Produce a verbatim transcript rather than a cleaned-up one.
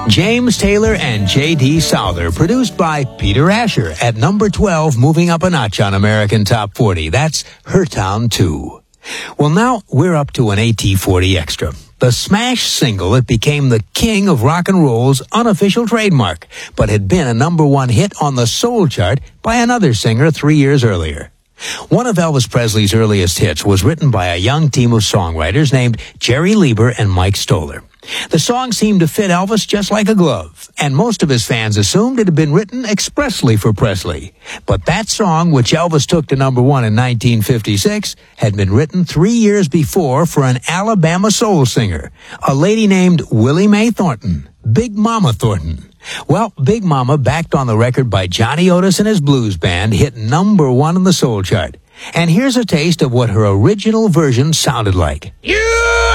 James Taylor and J D. Souther, produced by Peter Asher, at number twelve, moving up a notch on American Top forty. That's Her Town two. Well, now we're up to an A T forty Extra, the smash single that became the king of rock and roll's unofficial trademark, but had been a number one hit on the soul chart by another singer three years earlier. One of Elvis Presley's earliest hits was written by a young team of songwriters named Jerry Lieber and Mike Stoller. The song seemed to fit Elvis just like a glove, and most of his fans assumed it had been written expressly for Presley. But that song, which Elvis took to number one in nineteen fifty-six, had been written three years before for an Alabama soul singer, a lady named Willie Mae Thornton, Big Mama Thornton. Well, Big Mama, backed on the record by Johnny Otis and his blues band, hit number one on the soul chart. And here's a taste of what her original version sounded like. You